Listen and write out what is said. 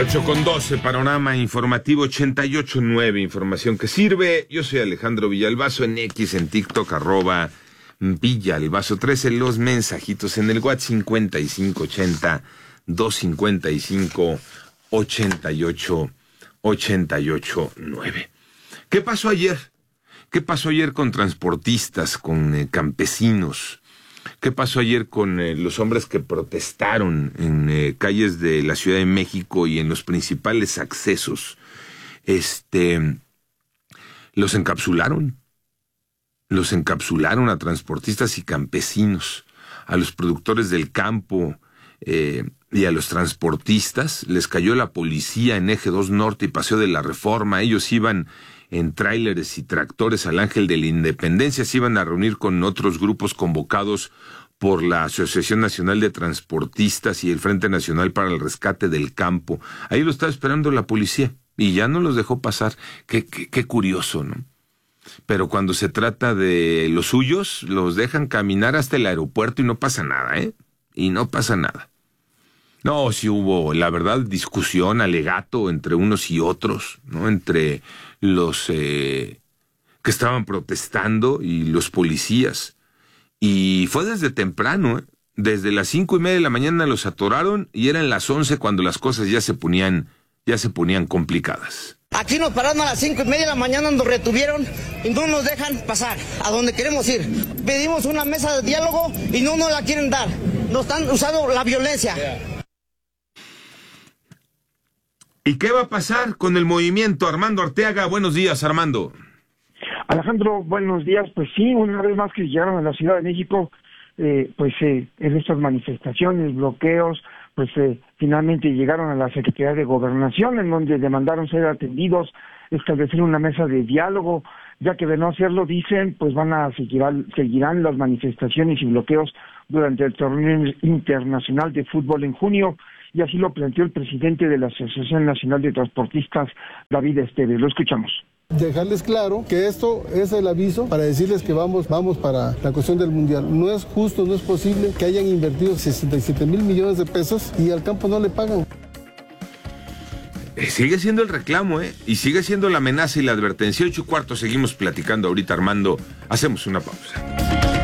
8:12, panorama informativo 88.9, información que sirve. Yo soy Alejandro Villalbazo, en X, en TikTok, @Villalbazo13, los mensajitos en el WhatsApp 5580-255-8889. ¿Qué pasó ayer? ¿Qué pasó ayer con transportistas, con campesinos? ¿Qué pasó ayer con los hombres que protestaron en calles de la Ciudad de México y en los principales accesos? Los encapsularon a transportistas y campesinos, a los productores del campo y a los transportistas. Les cayó la policía en Eje 2 Norte y Paseo de la Reforma. Ellos iban en tráileres y tractores al Ángel de la Independencia, se iban a reunir con otros grupos convocados por la Asociación Nacional de Transportistas y el Frente Nacional para el Rescate del Campo. Ahí lo estaba esperando la policía y ya no los dejó pasar. Qué curioso, ¿no? Pero cuando se trata de los suyos, los dejan caminar hasta el aeropuerto y no pasa nada, ¿eh? Y no pasa nada. No, sí hubo, la verdad, discusión, alegato entre unos y otros, ¿no? Entre los que estaban protestando y los policías. Y fue desde temprano, ¿eh? Desde las 5:30 de la mañana los atoraron y eran las 11 cuando las cosas ya se ponían complicadas. Aquí nos pararon a las 5:30 de la mañana, nos retuvieron y no nos dejan pasar a donde queremos ir. Pedimos una mesa de diálogo y no nos la quieren dar. Nos están usando la violencia. ¿Y qué va a pasar con el movimiento? Armando Arteaga, buenos días, Armando. Alejandro, buenos días. Pues sí, una vez más que llegaron a la Ciudad de México, en estas manifestaciones, bloqueos, finalmente llegaron a la Secretaría de Gobernación, en donde demandaron ser atendidos, establecer una mesa de diálogo, ya que de no hacerlo, dicen, pues seguirán las manifestaciones y bloqueos durante el torneo internacional de fútbol en junio, y así lo planteó el presidente de la Asociación Nacional de Transportistas, David Esteves. Lo escuchamos. Dejarles claro que esto es el aviso para decirles que vamos para la cuestión del mundial. No es justo, no es posible que hayan invertido 67,000 millones de pesos y al campo no le pagan. Sigue siendo el reclamo, y sigue siendo la amenaza y la advertencia. 8:15, seguimos platicando ahorita, Armando. Hacemos una pausa.